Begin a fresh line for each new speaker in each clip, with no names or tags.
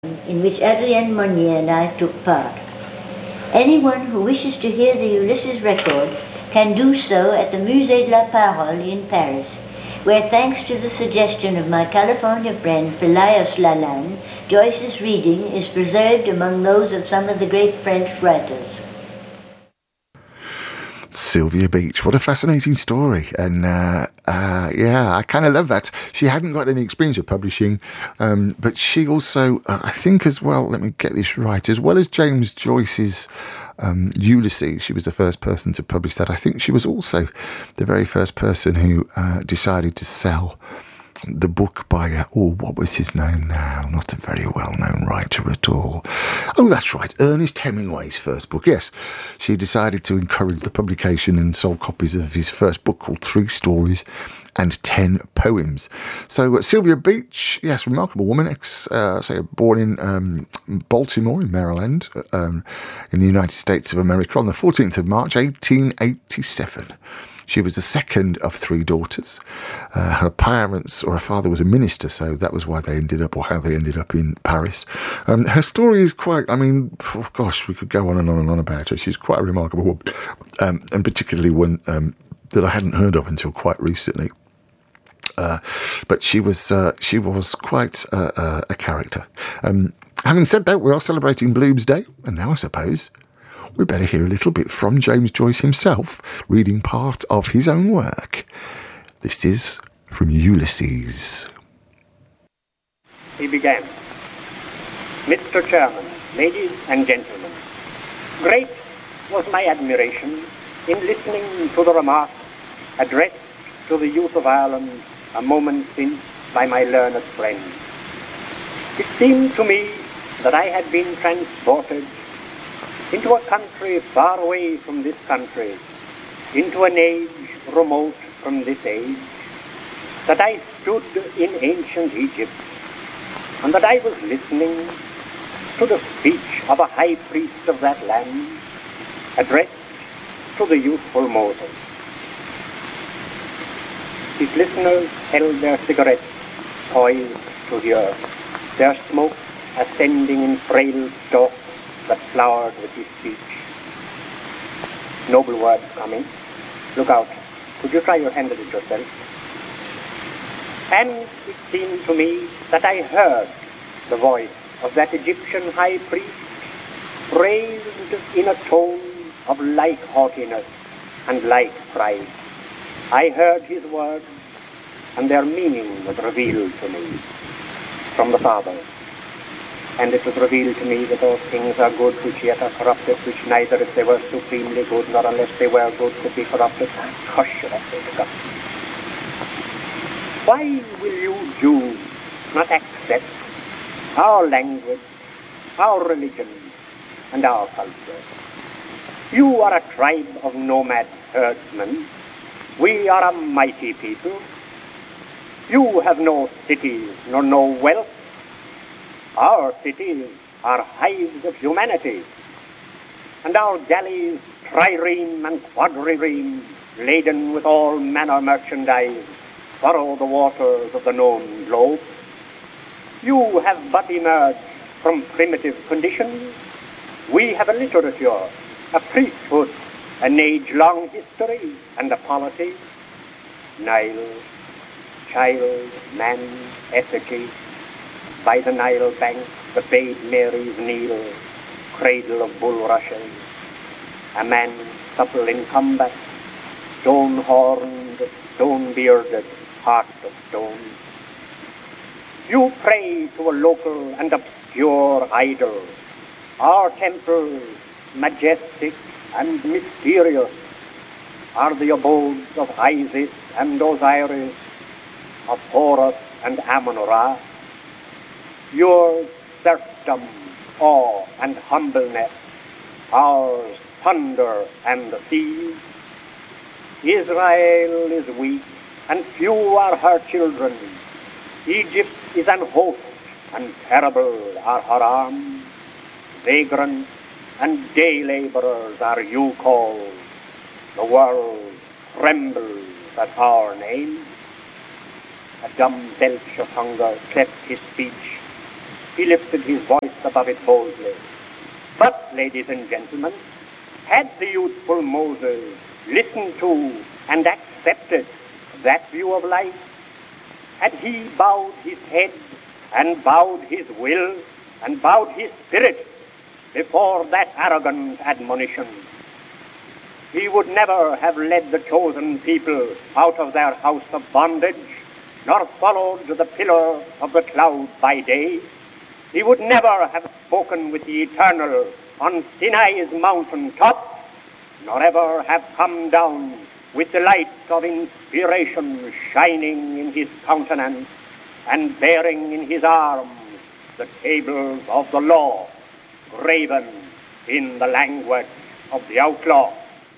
in which Adrienne Monnier and I took part. Anyone who wishes to hear the Ulysses record can do so at the Musée de la Parole in Paris, where thanks to the suggestion of my California friend Phileas Lalanne, Joyce's reading is preserved among those of some of the great French writers.
Sylvia Beach, what a fascinating story. And yeah, I kind of love that. She hadn't got any experience of publishing, but she also, I think as well, let me get this right, as well as James Joyce's Ulysses, she was the first person to publish that. I think she was also the very first person who decided to sell the book by, what was his name now? Not a very well-known writer at all. Oh, that's right, Ernest Hemingway's first book, yes. She decided to encourage the publication and sold copies of his first book called 3 Stories and 10 Poems. So Sylvia Beach, yes, remarkable woman, born in Baltimore in Maryland, in the United States of America on the 14th of March, 1887. She was the second of 3 daughters. Her parents, or her father, was a minister, so that was why they ended up, or how they ended up in Paris. Her story is quite, we could go on and on and on about her. She's quite a remarkable woman, and particularly one that I hadn't heard of until quite recently. But she was quite a character. Having said that, we are celebrating Bloomsday, and now I suppose we better hear a little bit from James Joyce himself, reading part of his own work. This is from Ulysses.
He began. Mr. Chairman, ladies and gentlemen, great was my admiration in listening to the remarks addressed to the youth of Ireland a moment since by my learned friend. It seemed to me that I had been transported into a country far away from this country, into an age remote from this age, that I stood in ancient Egypt, and that I was listening to the speech of a high priest of that land, addressed to the youthful Moses. His listeners held their cigarettes poised to hear, their smoke ascending in frail stalks that flowered with his speech. Noble words coming. Look out. Could you try your hand at it yourself? And it seemed to me that I heard the voice of that Egyptian high priest raised in a tone of like haughtiness and like pride. I heard his words, and their meaning was revealed to me from the Father. And it was revealed to me that those things are good which yet are corrupted, which neither if they were supremely good, nor unless they were good, could be corrupted. Hush, should I say to God. Why will you Jews not accept our language, our religion, and our culture? You are a tribe of nomad herdsmen. We are a mighty people. You have no cities, nor no wealth. Our cities are hives of humanity, and our galleys, trireme and quadrireme, laden with all manner merchandise, furrow the waters of the known globe. You have but emerged from primitive conditions. We have a literature, a priesthood, an age-long history, and a polity. Nile, child, man, effigy, by the Nile bank, the babe Mary's kneel, cradle of bulrushes. A man supple in combat, stone-horned, stone-bearded, heart of stone. You pray to a local and obscure idol. Our temples, majestic and mysterious, are the abodes of Isis and Osiris, of Horus and Amun-Ra. Yours serfdom, awe, and humbleness, ours thunder and the seas. Israel is weak, and few are her children. Egypt is an host, and terrible are her arms. Vagrants and day laborers are you called. The world trembles at our name. A dumb belch of hunger cleft his speech. he lifted his voice above it boldly. But, ladies and gentlemen, had the youthful Moses listened to and accepted that view of life, had he bowed his head and bowed his will and bowed his spirit before that arrogant admonition, he would never have led the chosen people out of their house of bondage, nor followed the pillar of the cloud by day. He would never have spoken with the Eternal on Sinai's mountain top, nor ever have come down with the light of inspiration shining in his countenance and bearing in his arms the tables of the law, graven in the language of the outlaw.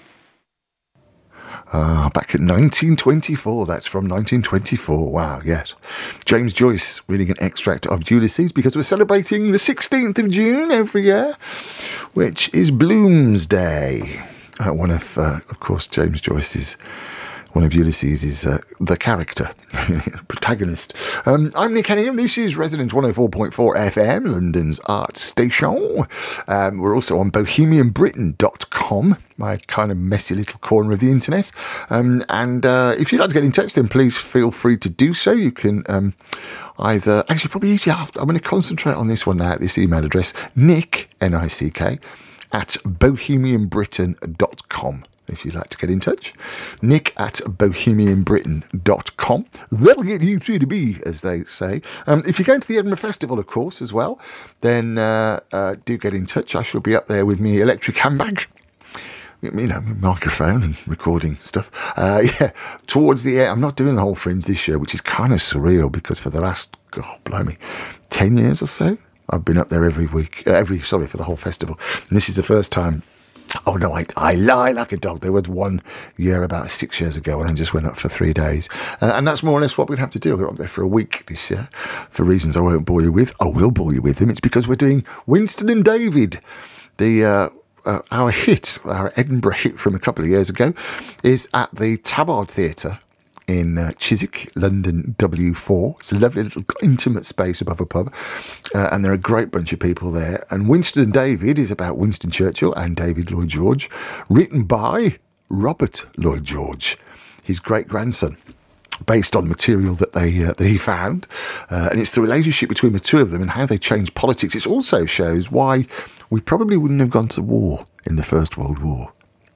Back in 1924, that's from 1924, wow, yes. James Joyce reading an extract of Ulysses because we're celebrating the 16th of June every year, which is Bloomsday. One of course, James Joyce's, one of Ulysses is the character, protagonist. I'm Nick Henningham. This is Resonance 104.4 FM, London's art station. We're also on bohemianbritain.com, my kind of messy little corner of the internet. And if you'd like to get in touch, then please feel free to do so. You can either, actually probably easier, I'm going to concentrate on this one now, this email address, Nick, N-I-C-K, at bohemianbritain.com. If you'd like to get in touch, Nick at bohemianbritain.com. That'll get you through to me, as they say. If you're going to the Edinburgh Festival, of course, as well, then do get in touch. I shall be up there with me electric handbag, microphone and recording stuff. Towards the end. I'm not doing the whole Fringe this year, which is kind of surreal because for the last, 10 years or so, I've been up there every week, for the whole festival. And this is the first time. Oh no, I lie like a dog. There was one year about 6 years ago when I just went up for 3 days. And that's more or less what we'd have to do. We're up there for a week this year for reasons I won't bore you with. I will bore you with them. It's because we're doing Winston and David. Our Edinburgh hit from a couple of years ago is at the Tabard Theatre in Chiswick, London W4. It's a lovely little intimate space above a pub, and they're a great bunch of people there. And Winston and David is about Winston Churchill and David Lloyd George, written by Robert Lloyd George, his great-grandson, based on material that he found, and it's the relationship between the two of them and how they changed politics. It also shows why we probably wouldn't have gone to war in the First World War.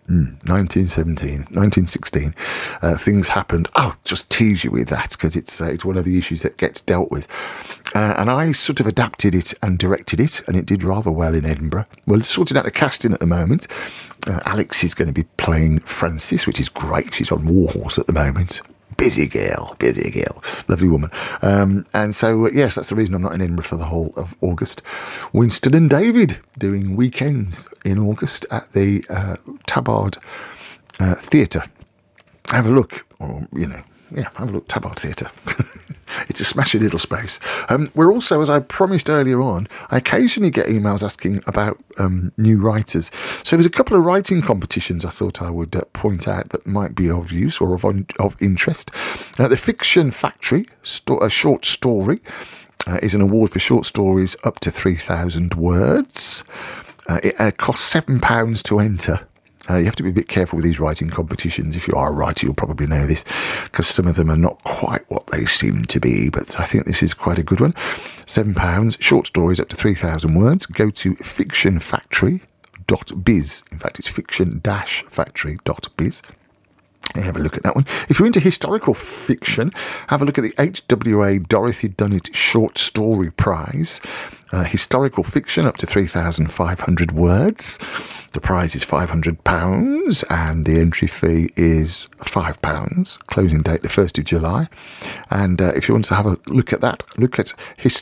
1916, things happened. I'll just tease you with that because it's one of the issues that gets dealt with. And I sort of adapted it and directed it, and it did rather well in Edinburgh. We're sorting out the casting at the moment. Alex is going to be playing Frances, which is great. She's on Warhorse at the moment. Busy girl, lovely woman. And so, yes, that's the reason I'm not in Edinburgh for the whole of August. Winston and David doing weekends in August at the Tabard Theatre. Have a look, have a look, Tabard Theatre. It's a smashing little space. We're also, as I promised earlier on, I occasionally get emails asking about new writers. So there's a couple of writing competitions I thought I would point out that might be of use or of interest. The Fiction Factory, a short story, is an award for short stories up to 3,000 words. It costs £7 to enter. You have to be a bit careful with these writing competitions. If you are a writer, you'll probably know this, because some of them are not quite what they seem to be, but I think this is quite a good one. £7, short stories up to 3,000 words. Go to fictionfactory.biz. In fact, it's fiction-factory.biz. Have a look at that one. If you're into historical fiction, have a look at the HWA Dorothy Dunnett Short Story Prize. Historical fiction up to 3,500 words. The prize is £500 and the entry fee is £5. Closing date the 1st of July. And if you want to have a look at that, look at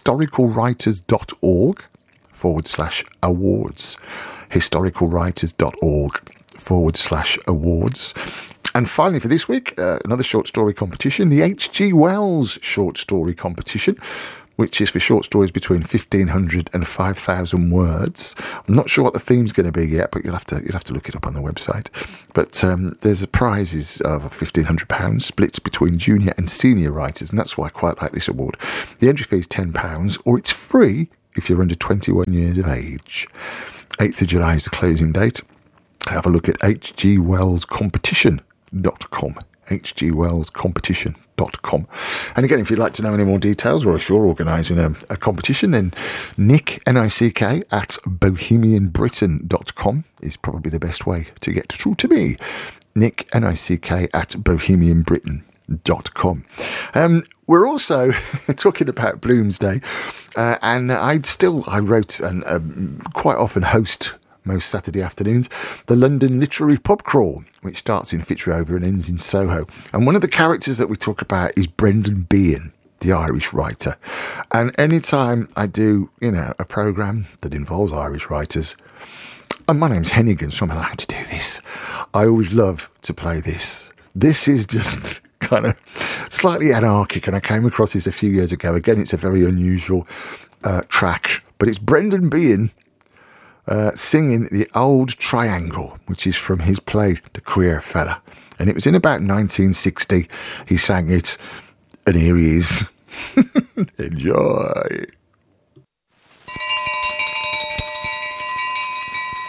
historicalwriters.org/awards. historicalwriters.org/awards. And finally, for this week, another short story competition, the H.G. Wells Short Story Competition, which is for short stories between 1,500 and 5,000 words. I'm not sure what the theme's going to be yet, but you'll have to look it up on the website. But there's a prizes of £1,500 splits between junior and senior writers, and that's why I quite like this award. The entry fee is £10, or it's free if you're under 21 years of age. 8th of July is the closing date. Have a look at hgwellscompetition.com. hgwellscompetition.com. And again, if you'd like to know any more details, or if you're organising a competition, then Nick, N-I-C-K, at bohemianbritain.com is probably the best way to get through to me. Nick, N-I-C-K, at bohemianbritain.com. We're also talking about Bloomsday, and I wrote and quite often host most Saturday afternoons, the London Literary Pub Crawl, which starts in Fitzrover and ends in Soho. And one of the characters that we talk about is Brendan Behan, the Irish writer. And anytime I do, a programme that involves Irish writers, and my name's Hennigan, so I'm allowed to do this, I always love to play this. This is just kind of slightly anarchic, and I came across this a few years ago. Again, it's a very unusual track, but it's Brendan Behan singing The Old Triangle, which is from his play The Queer Fella. And it was in about 1960 he sang it, and here he is. Enjoy.